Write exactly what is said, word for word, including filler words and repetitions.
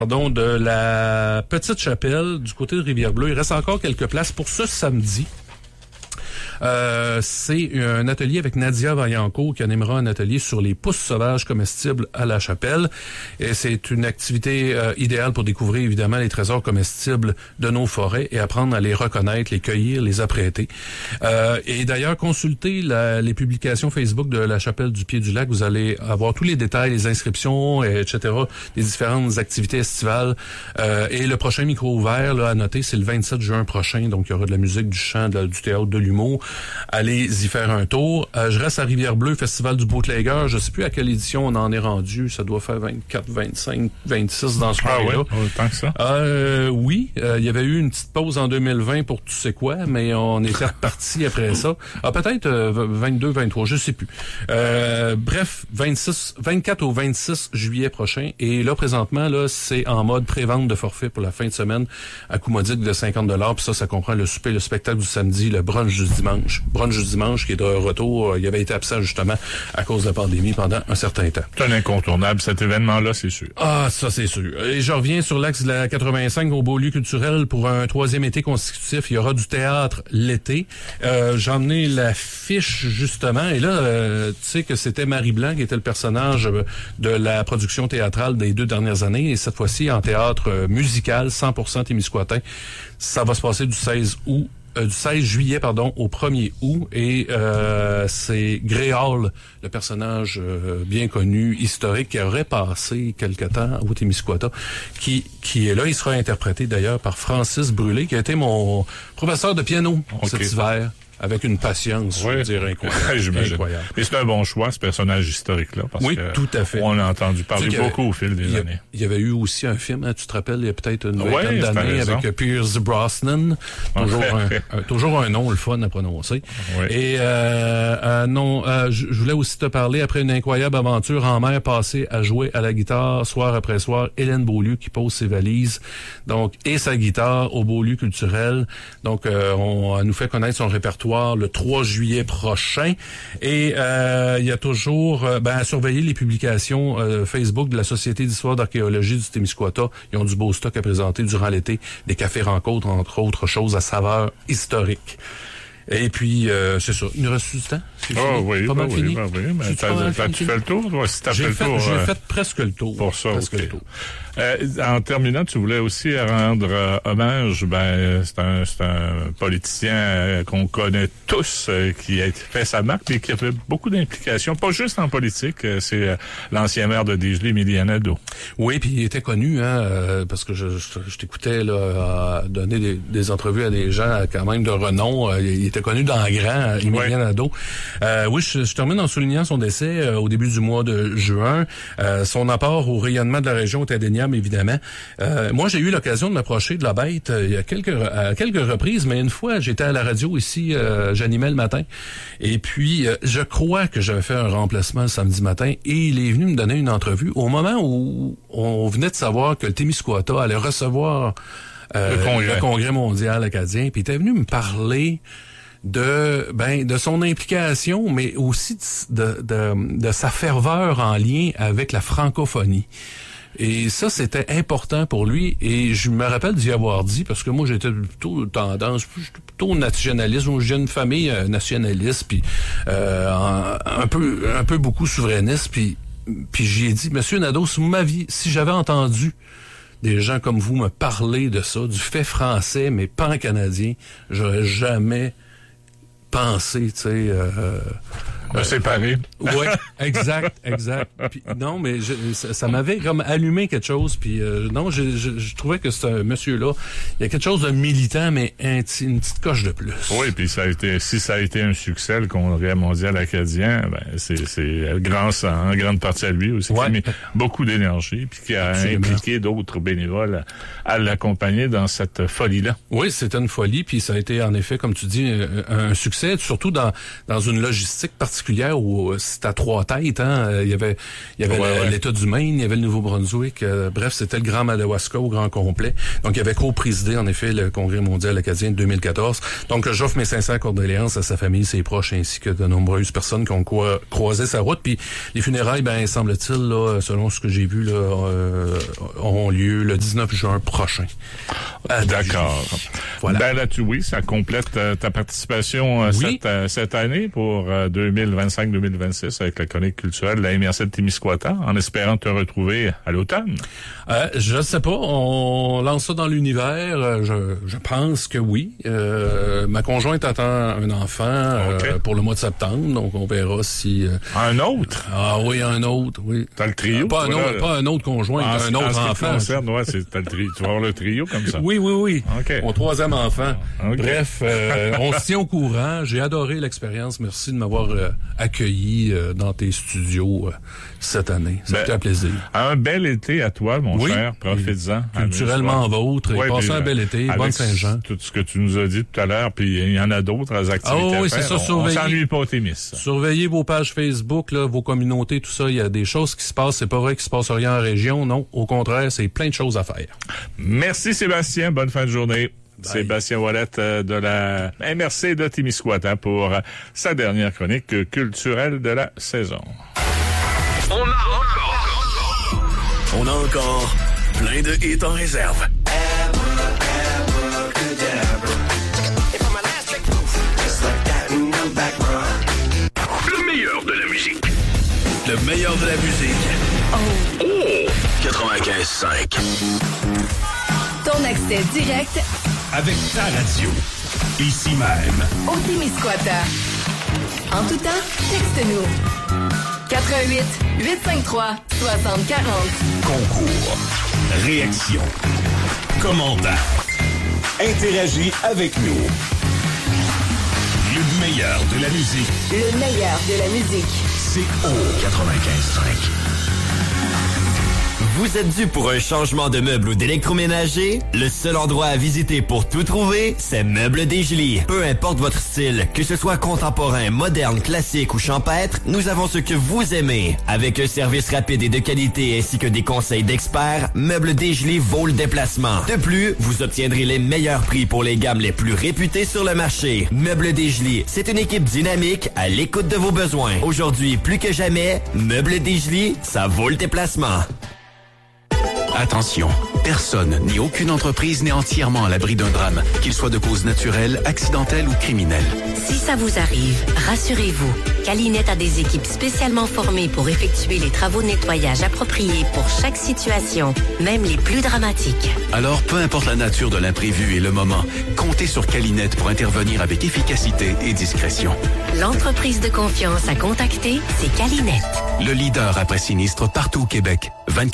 Pardon, de la Petite Chapelle du côté de Rivière-Bleue. Il reste encore quelques places pour ce samedi. Euh, c'est un atelier avec Nadia Vaillancourt qui animera un atelier sur les pousses sauvages comestibles à la chapelle. Et c'est une activité euh, idéale pour découvrir évidemment les trésors comestibles de nos forêts et apprendre à les reconnaître, les cueillir, les apprêter. Euh, et d'ailleurs, consultez la, les publications Facebook de la chapelle du Pied-du-Lac. Vous allez avoir tous les détails, les inscriptions, et cetera, des différentes activités estivales. Euh, et le prochain micro ouvert, là, à noter, c'est le vingt-sept juin prochain. Donc, il y aura de la musique, du chant, de, du théâtre, de l'humour. Allez y faire un tour. Euh, je reste à Rivière-Bleue, Festival du Bootlegger. Je sais plus à quelle édition on en est rendu. Ça doit faire vingt-quatre, vingt-cinq, vingt-six dans ce coin-là. Ah ouais, autant que ça? Euh, oui. Euh, il y avait eu une petite pause en deux mille vingt pour tu sais quoi, mais on était reparti après ça. Ah, peut-être euh, vingt-deux, vingt-trois, je sais plus. Euh, bref, vingt-six, vingt-quatre au vingt-six juillet prochain. Et là, présentement, là, c'est en mode pré-vente de forfait pour la fin de semaine à coût modique de cinquante dollars. Puis ça, ça comprend le souper, le spectacle du samedi, le brunch du dimanche. Brunch du dimanche qui est de retour. Il avait été absent justement à cause de la pandémie pendant un certain temps. C'est un incontournable, cet événement-là, c'est sûr. Ah, ça c'est sûr. Et je reviens sur l'axe de la quatre-vingt-cinq au Beaulieu culturel pour un troisième été consécutif. Il y aura du théâtre l'été. Euh, j'ai emmené la fiche justement. Et là, euh, tu sais que c'était Marie Blanc qui était le personnage de la production théâtrale des deux dernières années. Et cette fois-ci en théâtre musical, cent pour cent Témiscouatin. Ça va se passer du seize août. Euh, du seize juillet, pardon, au premier août, et euh, c'est Gréhal, le personnage euh, bien connu, historique, qui aurait passé quelque temps au Témiscouata, qui qui est là. Il sera interprété d'ailleurs par Francis Brûlé, qui a été mon professeur de piano okay. cet hiver. Avec une patience, oui. je veux dire, incroyable. incroyable. Mais c'est un bon choix, ce personnage historique-là, parce oui, que tout à fait. On l'a entendu parler beaucoup avait, au fil des il y a, années. Il y avait eu aussi un film, hein, tu te rappelles, il y a peut-être une vingtaine oui, d'années avec Pierce Brosnan. Toujours, un, un, toujours un nom, le fun à prononcer. Oui. Et euh, euh, non, euh, je voulais aussi te parler, après une incroyable aventure en mer passée à jouer à la guitare, soir après soir, Hélène Beaulieu qui pose ses valises, donc et sa guitare au Beaulieu culturel. Donc, euh, on, on nous fait connaître son répertoire le trois juillet prochain. Et euh, il y a toujours euh, ben, à surveiller les publications euh, Facebook de la Société d'histoire d'archéologie du Témiscouata. Ils ont du beau stock à présenter durant l'été, des cafés rencontres, entre autres choses à saveur historique. Et puis, euh, c'est ça. Il nous reste du temps? Ah oh, oui, pas bah mal oui, fini? bah oui. Mais t'as, t'as, tu fais le tour? Ouais, si t'as j'ai fait fait, le tour. J'ai euh, fait presque le tour. Pour ça, presque okay. le tour. Euh, en terminant, tu voulais aussi rendre euh, hommage, ben, c'est un, c'est un politicien euh, qu'on connaît tous, euh, qui a fait sa marque, mais qui a fait beaucoup d'implications, pas juste en politique, euh, c'est euh, l'ancien maire de Dégelé, Émilien Nadeau. Oui, puis il était connu, hein, euh, parce que je, je, je t'écoutais là, à donner des, des entrevues à des gens quand même de renom. Euh, il était connu dans le grand, Émilien ouais. Nadeau. Euh, oui, je, je termine en soulignant son décès euh, au début du mois de juin. Euh, son apport au rayonnement de la région est indéniable, évidemment. Euh, moi, j'ai eu l'occasion de m'approcher de la bête euh, il y a quelques à quelques reprises, mais une fois, j'étais à la radio ici, euh, j'animais le matin, et puis euh, je crois que j'avais fait un remplacement le samedi matin, et il est venu me donner une entrevue au moment où on venait de savoir que le Témiscouata allait recevoir euh, le, congrès. le congrès mondial acadien, puis il était venu me parler de ben de son implication, mais aussi de, de, de sa ferveur en lien avec la francophonie. Et ça, c'était important pour lui. Et je me rappelle d'y avoir dit, parce que moi, j'étais plutôt tendance, plutôt nationaliste. J'ai une famille nationaliste, puis euh, un, un peu un peu beaucoup souverainiste. Puis, puis j'y ai dit, Monsieur Nadeau, si vous m'aviez, si j'avais entendu des gens comme vous me parler de ça, du fait français, mais pan-canadien, j'aurais jamais pensé, tu sais... Euh, Me séparer. Oui, exact, exact. Puis, non, mais je, ça, ça m'avait comme allumé quelque chose. Puis euh, non, je, je, je trouvais que ce monsieur-là, il y a quelque chose de militant, mais un, une petite coche de plus. Oui, puis ça a été, si ça a été un succès, le congrès mondial acadien, ben c'est, c'est grâce à, en grande partie à lui aussi, ouais. Qui a mis beaucoup d'énergie, puis qui a Absolument. impliqué d'autres bénévoles à, à l'accompagner dans cette folie-là. Oui, c'était une folie, puis ça a été en effet, comme tu dis, un, un succès, surtout dans dans une logistique particulière. particulière où c'était à trois têtes. Hein. Il y avait, il y avait ouais, le, ouais. l'État du Maine, il y avait le Nouveau-Brunswick. Euh, bref, c'était le Grand Madawaska au grand complet. Donc, il y avait co-présidé, en effet, le Congrès mondial acadien de deux mille quatorze. Donc, j'offre mes sincères condoléances à sa famille, ses proches, ainsi que de nombreuses personnes qui ont co- croisé sa route. Puis, les funérailles, ben, semble-t-il, là, selon ce que j'ai vu, là, euh, auront lieu le dix-neuf juin prochain. D'accord. Voilà. Ben là-dessus, oui, ça complète euh, ta participation euh, Oui. cette, euh, cette année pour euh, deux mille vingt-cinq deux mille vingt-six avec la chronique culturelle de la M R C de Témiscouata, en espérant te retrouver à l'automne. Euh, je sais pas, on lance ça dans l'univers. Euh, je, je pense que oui. Euh, ma conjointe attend un enfant euh, Okay. pour le mois de septembre, donc on verra si... euh, Un autre? ah oui, un autre, oui. T'as le trio? Euh, pas, un voilà. autre, pas un autre conjoint, En, un en autre ce qui te enfant. concerne, ouais, c'est, t'as le trio. Tu vas avoir le trio comme ça? Oui, oui, oui. OK. Mon troisième enfant. OK. Bref, euh, on se tient au courant. J'ai adoré l'expérience. Merci de m'avoir euh, accueilli euh, dans tes studios euh, cette année. Ça a Ben, été un plaisir. Un bel été à toi, mon Oui. cher. Profites-en. Culturellement Amuse-toi. vôtre. Ouais, Et passez puis, un bel été. avec Bonne Saint-Jean. Tout ce que tu nous as dit tout à l'heure, puis il y en a d'autres activités Ah oui, à oui, faire. c'est ça, On- On surveiller. s'ennuie pas au Témis. ça. Surveillez vos pages Facebook, là, vos communautés, tout ça. Il y a des choses qui se passent. C'est pas vrai qu'il se passe rien en région. Non, au contraire, c'est plein de choses à faire. Merci Sébastien. Bonne fin de journée. Bye. Sébastien Ouellet euh, de la M R C de Témiscouata pour euh, sa dernière chronique euh, culturelle de la saison. On a encore, on a encore plein de hits en réserve. Le meilleur de la musique. Le meilleur de la musique. Oh! quatre-vingt-quinze cinq. Ton accès direct Avec ta radio. Ici même. au Témiscouata. En tout temps, texte-nous. quatre un huit, huit cinq trois, six zéro quatre zéro. Concours. Réaction. Commentaire. Interagis avec nous. Le meilleur de la musique. Le meilleur de la musique. C'est au quatre-vingt-quinze cinq. Vous êtes dû pour un changement de meuble ou d'électroménager? Le seul endroit à visiter pour tout trouver, c'est Meubles Desjolies. Peu importe votre style, que ce soit contemporain, moderne, classique ou champêtre, nous avons ce que vous aimez. Avec un service rapide et de qualité ainsi que des conseils d'experts, Meubles Desjolies vaut le déplacement. De plus, vous obtiendrez les meilleurs prix pour les gammes les plus réputées sur le marché. Meubles Desjolies, c'est une équipe dynamique à l'écoute de vos besoins. Aujourd'hui, plus que jamais, Meubles Desjolies, ça vaut le déplacement. Attention, personne ni aucune entreprise n'est entièrement à l'abri d'un drame, qu'il soit de cause naturelle, accidentelle ou criminelle. Si ça vous arrive, rassurez-vous. Calinette a des équipes spécialement formées pour effectuer les travaux de nettoyage appropriés pour chaque situation, même les plus dramatiques. Alors, peu importe la nature de l'imprévu et le moment, comptez sur Calinette pour intervenir avec efficacité et discrétion. L'entreprise de confiance à contacter, c'est Calinette. Le leader après sinistre partout au Québec. vingt-quatre